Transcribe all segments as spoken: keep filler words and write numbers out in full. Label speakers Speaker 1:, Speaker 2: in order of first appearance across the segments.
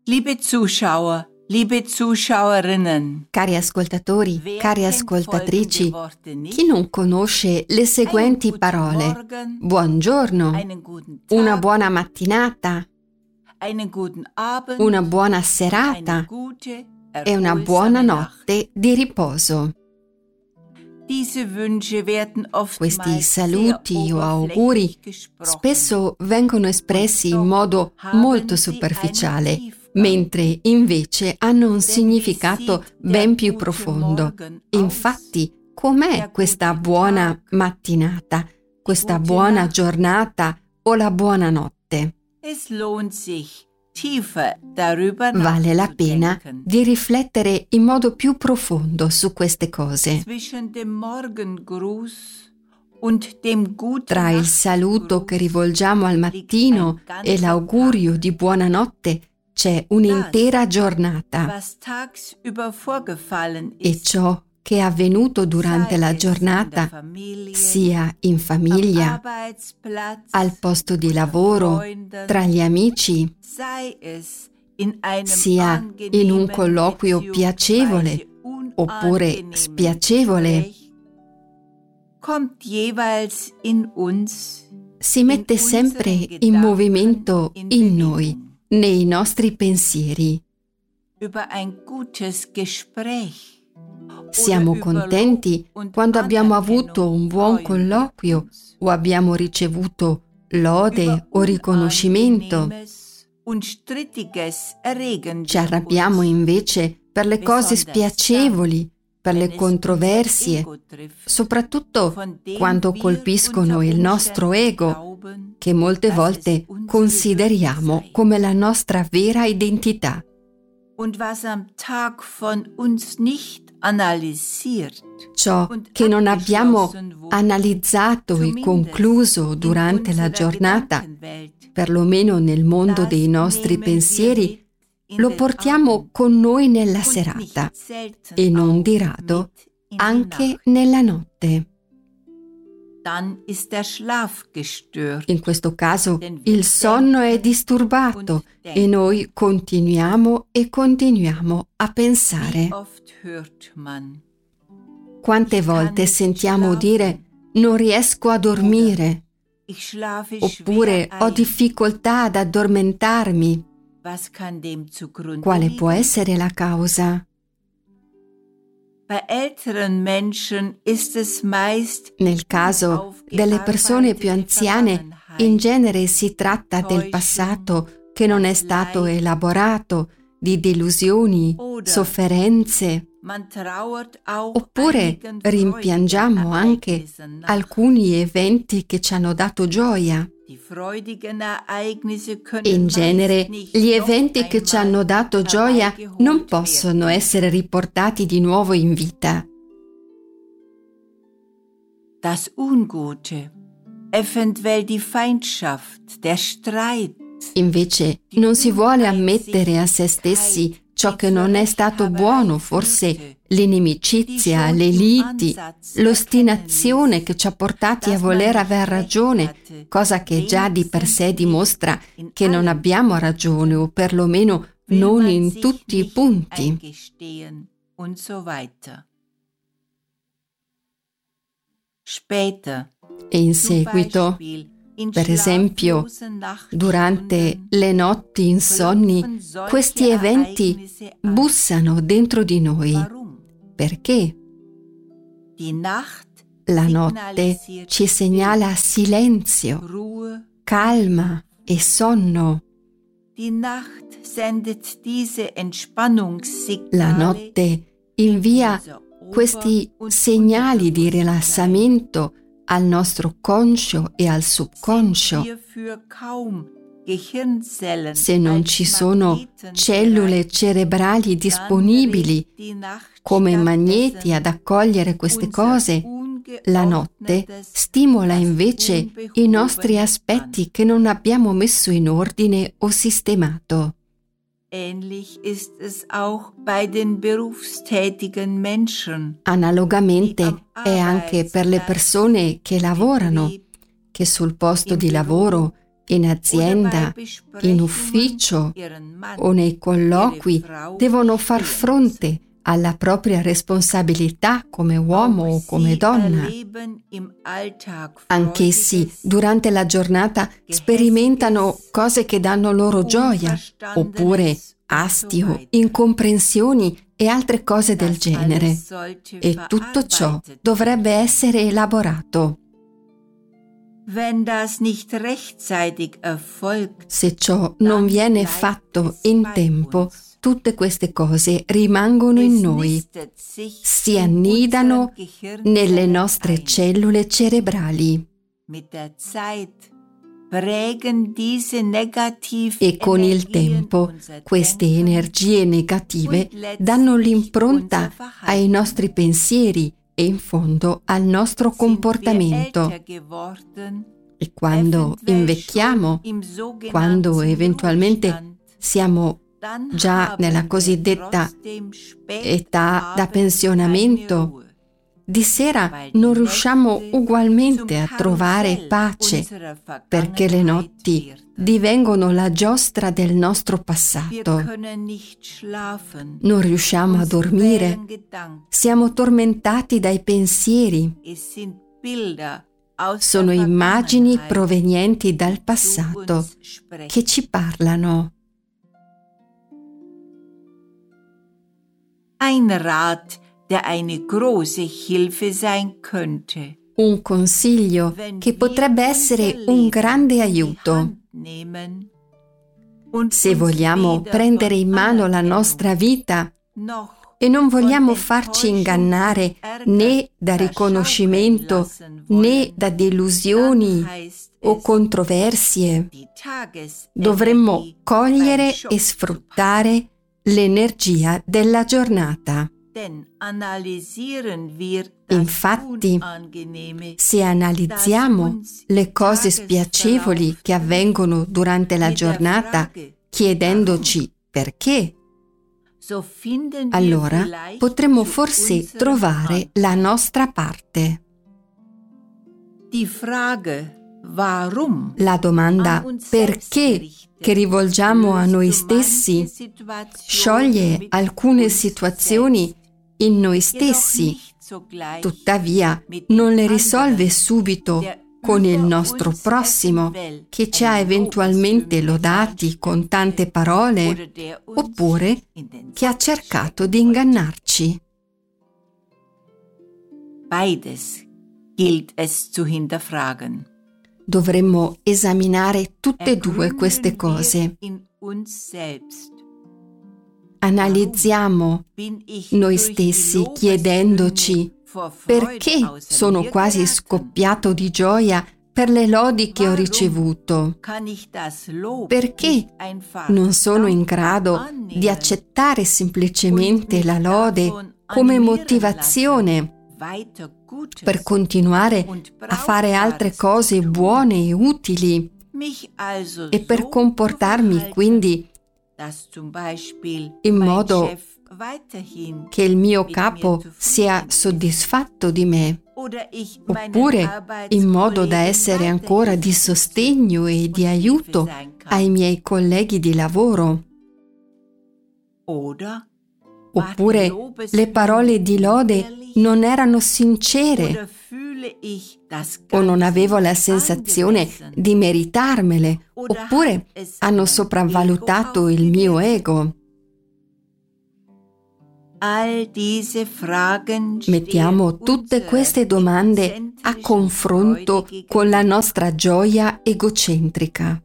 Speaker 1: Liebe Zuschauer, liebe Zuschauerinnen,
Speaker 2: Cari ascoltatori, cari ascoltatrici, chi non conosce le seguenti parole? Buongiorno, una buona mattinata, una buona serata e una buona notte di riposo. Questi saluti o auguri spesso vengono espressi in modo molto superficiale, mentre invece hanno un significato ben più profondo. Infatti, com'è questa buona mattinata, questa buona giornata o la buona notte? Vale la pena di riflettere in modo più profondo su queste cose. Tra il saluto che rivolgiamo al mattino e l'augurio di buonanotte c'è un'intera giornata. E ciò che è avvenuto durante la giornata, sia in famiglia, al posto di lavoro, tra gli amici, sia in un colloquio piacevole oppure spiacevole, si mette sempre in movimento in noi, nei nostri pensieri. Siamo contenti quando abbiamo avuto un buon colloquio o abbiamo ricevuto lode o riconoscimento. Ci arrabbiamo invece per le cose spiacevoli, per le controversie, soprattutto quando colpiscono il nostro ego, che molte volte consideriamo come la nostra vera identità. Ciò che non abbiamo analizzato e concluso durante la giornata, perlomeno nel mondo dei nostri pensieri, lo portiamo con noi nella serata e non di rado anche nella notte. In questo caso il sonno è disturbato e noi continuiamo e continuiamo a pensare. Quante volte sentiamo dire non riesco a dormire, oppure ho difficoltà ad addormentarmi. Quale può essere la causa? Nel caso delle persone più anziane, in genere si tratta del passato che non è stato elaborato, di delusioni, sofferenze, oppure rimpiangiamo anche alcuni eventi che ci hanno dato gioia. In genere, gli eventi che ci hanno dato gioia non possono essere riportati di nuovo in vita.
Speaker 1: Das Ungute, eventuell die Feindschaft, der Streit.
Speaker 2: Invece, non si vuole ammettere a se stessi ciò che non è stato buono, forse l'inimicizia, le liti, l'ostinazione che ci ha portati a voler aver ragione, cosa che già di per sé dimostra che non abbiamo ragione, o perlomeno non in tutti i punti. E in seguito, per esempio, durante le notti insonni, questi eventi bussano dentro di noi. Perché? La notte ci segnala silenzio, calma e sonno. La notte invia questi segnali di rilassamento al nostro conscio e al subconscio. Se non ci sono cellule cerebrali disponibili come magneti ad accogliere queste cose, la notte stimola invece i nostri aspetti che non abbiamo messo in ordine o sistemato. Analogamente è anche per le persone che lavorano, che sul posto di lavoro in azienda, in ufficio o nei colloqui devono far fronte alla propria responsabilità come uomo o come donna. Anch'essi durante la giornata sperimentano cose che danno loro gioia, oppure astio, incomprensioni e altre cose del genere. E tutto ciò dovrebbe essere elaborato. Se ciò non viene fatto in tempo, tutte queste cose rimangono in noi, si annidano nelle nostre cellule cerebrali. E con il tempo queste energie negative danno l'impronta ai nostri pensieri e in fondo al nostro comportamento. E quando invecchiamo, quando eventualmente siamo già nella cosiddetta età da pensionamento, di sera non riusciamo ugualmente a trovare pace, perché le notti divengono la giostra del nostro passato. Non riusciamo a dormire, siamo tormentati dai pensieri. Sono immagini provenienti dal passato che ci parlano.
Speaker 1: Ein Rat, der eine große Hilfe sein könnte.
Speaker 2: Un consiglio che potrebbe essere un grande aiuto. Se vogliamo prendere in mano la nostra vita e non vogliamo farci ingannare né da riconoscimento né da delusioni o controversie, dovremmo cogliere e sfruttare l'energia della giornata. Infatti, se analizziamo le cose spiacevoli che avvengono durante la giornata, chiedendoci perché, allora potremmo forse trovare la nostra parte. La domanda perché che rivolgiamo a noi stessi scioglie alcune situazioni in noi stessi, tuttavia non le risolve subito con il nostro prossimo, che ci ha eventualmente lodati con tante parole, oppure che ha cercato di ingannarci.
Speaker 1: Beides gilt es zu hinterfragen.
Speaker 2: Dovremmo esaminare tutte e due queste cose. Analizziamo noi stessi chiedendoci perché sono quasi scoppiato di gioia per le lodi che ho ricevuto, perché non sono in grado di accettare semplicemente la lode come motivazione per continuare a fare altre cose buone e utili e per comportarmi quindi in modo che il mio capo sia soddisfatto di me, oppure in modo da essere ancora di sostegno e di aiuto ai miei colleghi di lavoro. Oppure le parole di lode non erano sincere o non avevo la sensazione di meritarmele, oppure hanno sopravvalutato il mio ego. Mettiamo tutte queste domande a confronto con la nostra gioia egocentrica.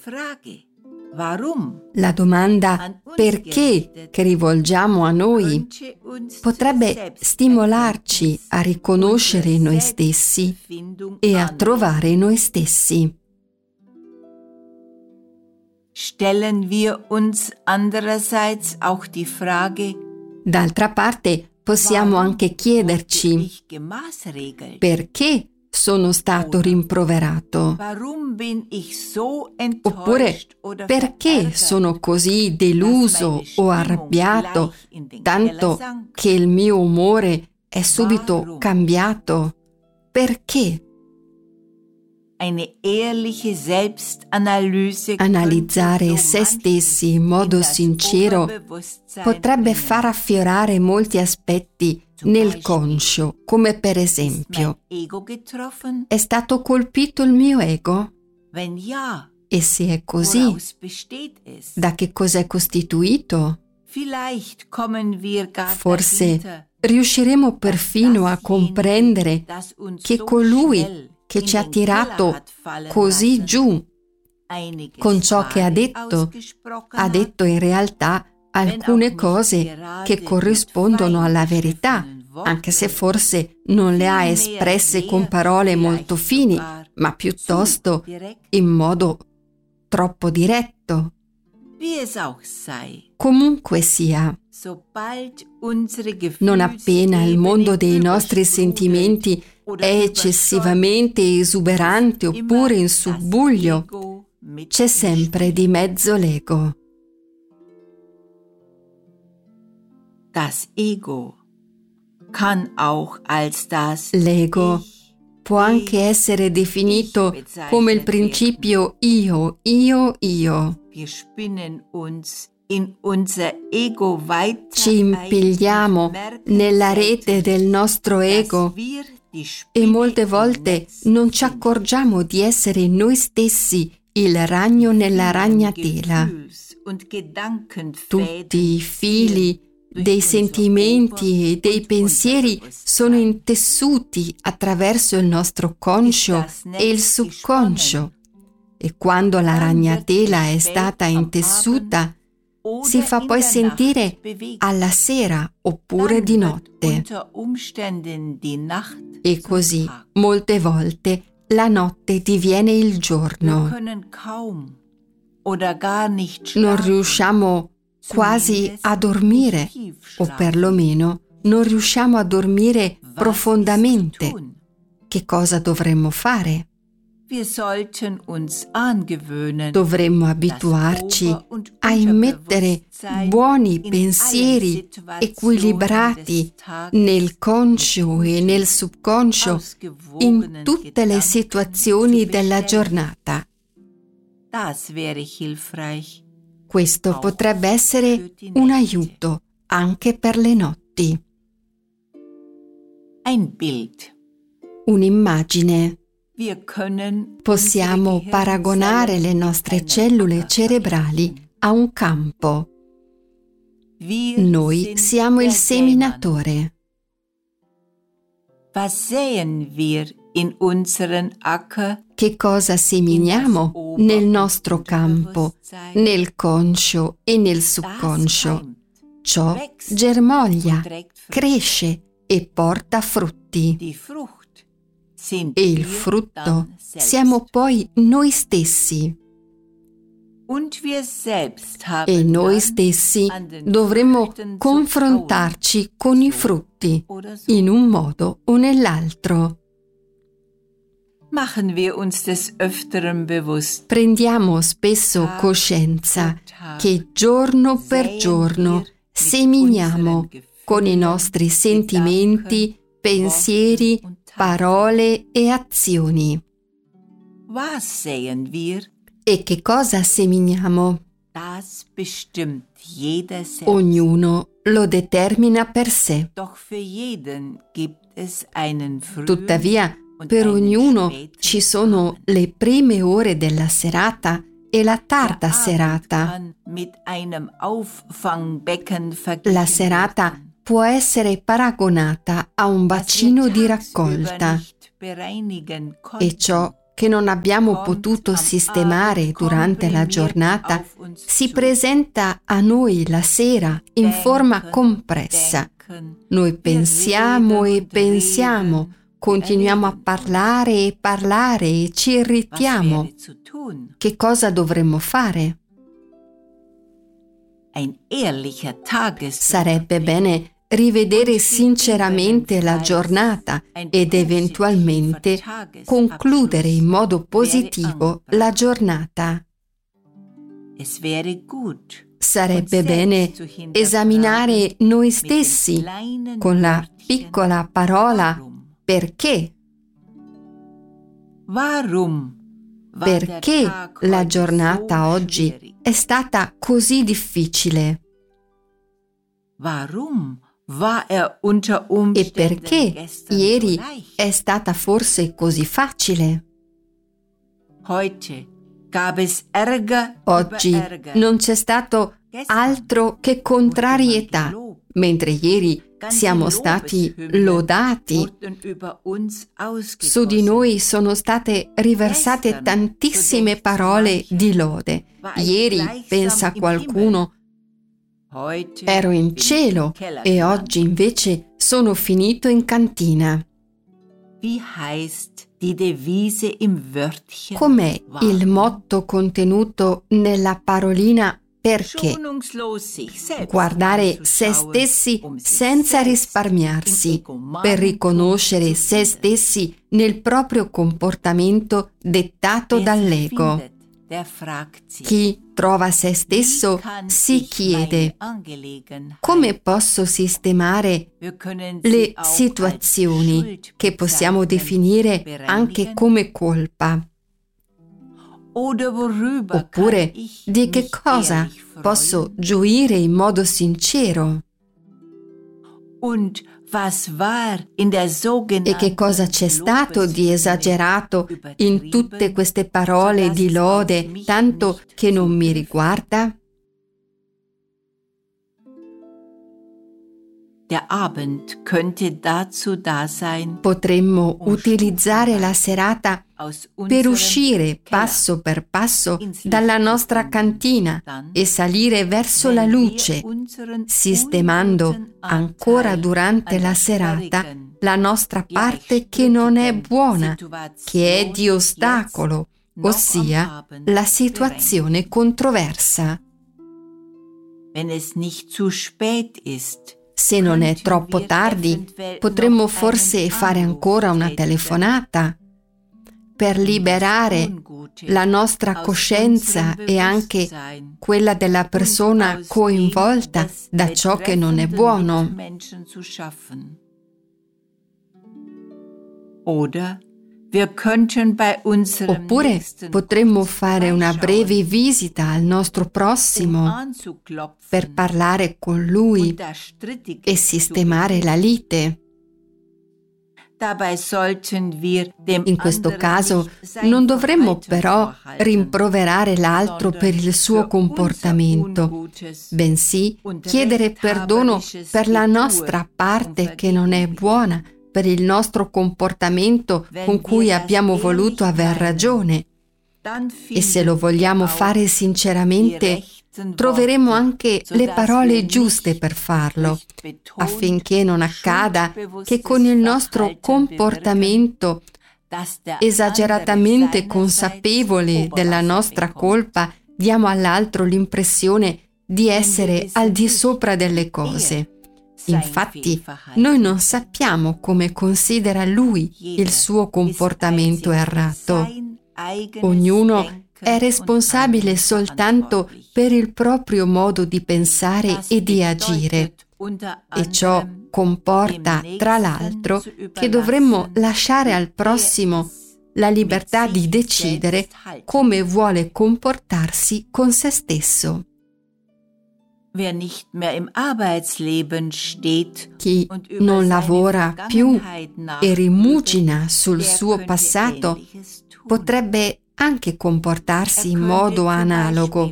Speaker 2: La domanda perché che rivolgiamo a noi potrebbe stimolarci a riconoscere noi stessi e a trovare noi stessi.
Speaker 1: Stellen wir uns andererseits auch die Frage,
Speaker 2: d'altra parte possiamo anche chiederci perché sono stato rimproverato, oppure perché sono così deluso o arrabbiato, tanto che il mio umore è subito cambiato. Perché? Analizzare se stessi in modo sincero potrebbe far affiorare molti aspetti nel conscio, come per esempio: è stato colpito il mio ego? E se è così, da che cosa è costituito? Forse riusciremo perfino a comprendere che colui che ci ha tirato così giù con ciò che ha detto, ha detto in realtà alcune cose che corrispondono alla verità, anche se forse non le ha espresse con parole molto fini, ma piuttosto in modo troppo diretto. Comunque sia, non appena il mondo dei nostri sentimenti è eccessivamente esuberante oppure in subbuglio, c'è sempre di mezzo l'ego. L'ego può anche essere definito come il principio io, io, io. Ci impigliamo nella rete del nostro ego e molte volte non ci accorgiamo di essere noi stessi il ragno nella ragnatela. Tutti i fili dei sentimenti e dei pensieri sono intessuti attraverso il nostro conscio e il subconscio, e quando la ragnatela è stata intessuta si fa poi sentire alla sera oppure di notte. E così molte volte la notte diviene il giorno. Non riusciamo quasi a dormire, o perlomeno non riusciamo a dormire profondamente. Che cosa dovremmo fare? Dovremmo abituarci a immettere buoni pensieri equilibrati nel conscio e nel subconscio in tutte le situazioni della giornata. Questo potrebbe essere un aiuto anche per le notti. Un'immagine. Possiamo paragonare le nostre cellule cerebrali a un campo. Noi siamo il seminatore. Che cosa seminiamo nel nostro campo, nel conscio e nel subconscio? Ciò germoglia, cresce e porta frutti. E il frutto siamo poi noi stessi. E noi stessi dovremmo confrontarci con i frutti in un modo o nell'altro. Prendiamo spesso coscienza che giorno per giorno seminiamo con i nostri sentimenti, pensieri, parole e azioni. E che cosa seminiamo? Ognuno lo determina per sé. Tuttavia, per ognuno ci sono le prime ore della serata e la tarda serata. La serata può essere paragonata a un bacino di raccolta, e ciò che non abbiamo potuto sistemare durante la giornata si presenta a noi la sera in forma compressa. Noi pensiamo e pensiamo, continuiamo a parlare e parlare e ci irritiamo. Che cosa dovremmo fare? Sarebbe bene rivedere sinceramente la giornata ed eventualmente concludere in modo positivo la giornata. Sarebbe bene esaminare noi stessi con la piccola parola perché. Perché la giornata oggi è stata così difficile? E perché ieri è stata forse così facile? Oggi non c'è stato altro che contrarietà, mentre ieri siamo stati lodati. Su di noi sono state riversate tantissime parole di lode. Ieri, pensa qualcuno, ero in cielo e oggi invece sono finito in cantina. Com'è il motto contenuto nella parolina perché? Guardare se stessi senza risparmiarsi, per riconoscere se stessi nel proprio comportamento dettato dall'ego. Chi trova se stesso si chiede: come posso sistemare le situazioni che possiamo definire anche come colpa? Oppure di che cosa posso gioire in modo sincero? E che cosa c'è stato di esagerato in tutte queste parole di lode, tanto che non mi riguarda? Potremmo utilizzare la serata per uscire passo per passo dalla nostra cantina e salire verso la luce, sistemando ancora durante la serata la nostra parte che non è buona, che è di ostacolo, ossia la situazione controversa. Se non è troppo tardi, potremmo forse fare ancora una telefonata per liberare la nostra coscienza e anche quella della persona coinvolta da ciò che non è buono. Oppure potremmo fare una breve visita al nostro prossimo per parlare con lui e sistemare la lite. In questo caso non dovremmo però rimproverare l'altro per il suo comportamento, bensì chiedere perdono per la nostra parte che non è buona, per il nostro comportamento con cui abbiamo voluto aver ragione. E se lo vogliamo fare sinceramente, troveremo anche le parole giuste per farlo, affinché non accada che con il nostro comportamento esageratamente consapevole della nostra colpa diamo all'altro l'impressione di essere al di sopra delle cose. Infatti, noi non sappiamo come considera lui il suo comportamento errato. Ognuno è responsabile soltanto per il proprio modo di pensare e di agire, e ciò comporta, tra l'altro, che dovremmo lasciare al prossimo la libertà di decidere come vuole comportarsi con se stesso. Chi non lavora più e rimugina sul suo passato potrebbe anche comportarsi in modo analogo.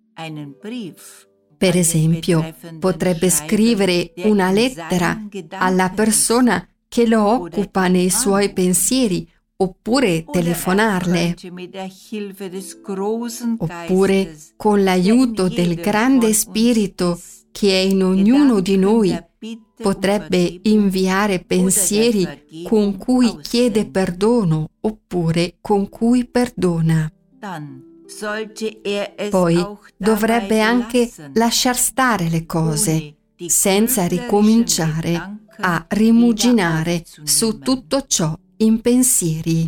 Speaker 2: Per esempio, potrebbe scrivere una lettera alla persona che lo occupa nei suoi pensieri, oppure telefonarle, oppure con l'aiuto del grande spirito che è in ognuno di noi, potrebbe inviare pensieri con cui chiede perdono oppure con cui perdona. Poi dovrebbe anche lasciar stare le cose, senza ricominciare a rimuginare su tutto ciò in pensieri.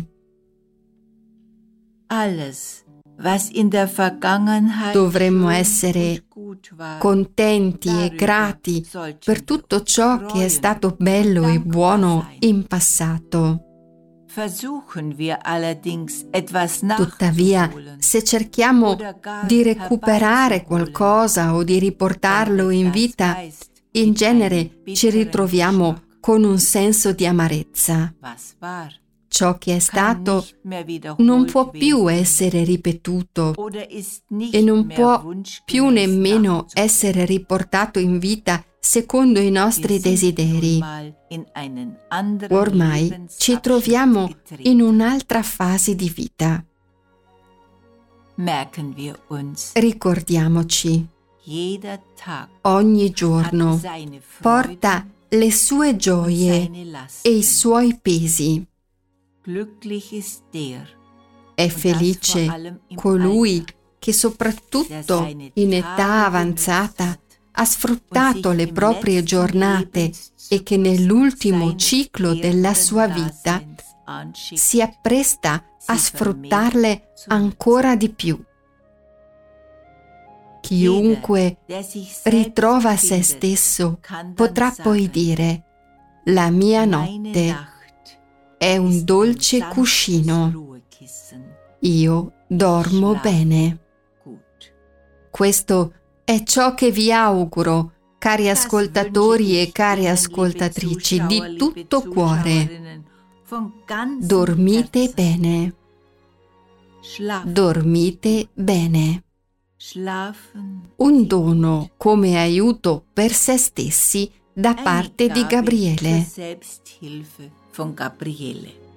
Speaker 2: Dovremmo essere contenti e grati per tutto ciò che è stato bello e buono in passato. Tuttavia, se cerchiamo di recuperare qualcosa o di riportarlo in vita, in genere ci ritroviamo con un senso di amarezza. Ciò che è stato non può più essere ripetuto e non può più nemmeno essere riportato in vita secondo i nostri desideri. Ormai ci troviamo in un'altra fase di vita. Ricordiamoci, ogni giorno porta le sue gioie e i suoi pesi. È felice colui che soprattutto in età avanzata ha sfruttato le proprie giornate e che nell'ultimo ciclo della sua vita si appresta a sfruttarle ancora di più. Chiunque ritrova se stesso potrà poi dire: la mia notte è un dolce cuscino, io dormo bene. Questo è ciò che vi auguro, cari ascoltatori e care ascoltatrici, di tutto cuore. Dormite bene. Dormite bene. Un dono come aiuto per se stessi da parte di Gabriele.
Speaker 1: Von Gabriele.